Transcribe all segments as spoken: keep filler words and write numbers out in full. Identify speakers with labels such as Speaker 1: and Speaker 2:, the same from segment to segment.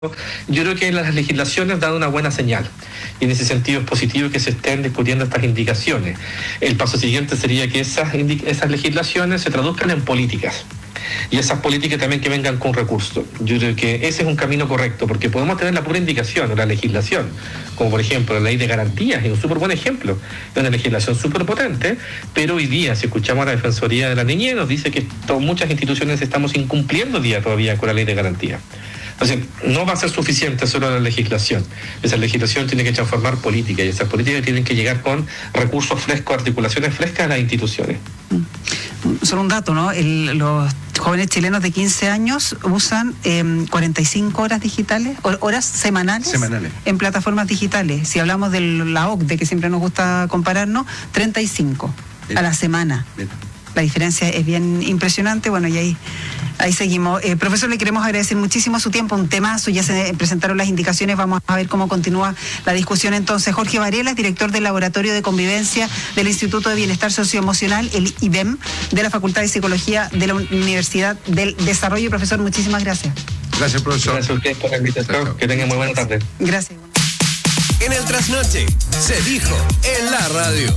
Speaker 1: Yo creo que las legislaciones dan una buena señal y en ese sentido es positivo que se estén discutiendo estas indicaciones. El paso siguiente sería que esas, esas legislaciones se traduzcan en políticas y esas políticas también que vengan con recursos. Yo creo que ese es un camino correcto porque podemos tener la pura indicación o la legislación, como por ejemplo la ley de garantías, es un súper buen ejemplo, es una legislación súper potente, pero hoy día si escuchamos a la Defensoría de la Niñez nos dice que to- muchas instituciones estamos incumpliendo día todavía con la ley de garantías. Entonces, no va a ser suficiente solo la legislación. Esa legislación tiene que transformar política y esas políticas tienen que llegar con recursos frescos, articulaciones frescas a las instituciones.
Speaker 2: Solo un dato, ¿no? El, los jóvenes chilenos de quince años usan eh, cuarenta y cinco horas digitales, horas semanales,
Speaker 3: semanales
Speaker 2: en plataformas digitales. Si hablamos de la O C D E, que siempre nos gusta compararnos, treinta y cinco Bien. A la semana. Bien. La diferencia es bien impresionante, bueno, y ahí, ahí seguimos. Eh, profesor, le queremos agradecer muchísimo su tiempo, un temazo, ya se presentaron las indicaciones, vamos a ver cómo continúa la discusión entonces. Jorge Varela es director del Laboratorio de Convivencia del Instituto de Bienestar Socioemocional, el I B E M, de la Facultad de Psicología de la Universidad del Desarrollo. Profesor, muchísimas gracias.
Speaker 3: Gracias, profesor.
Speaker 1: Gracias a ustedes por la invitación, que tengan muy buena tarde.
Speaker 2: Gracias.
Speaker 4: En el Trasnoche, se dijo en la radio.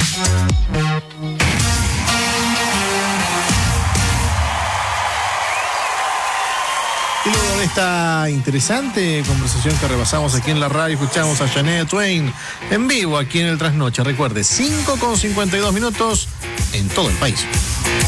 Speaker 5: Y luego de esta interesante conversación que repasamos aquí en la radio, escuchamos a Shania Twain en vivo aquí en el Trasnoche. Recuerde, cinco con cincuenta y dos minutos en todo el país.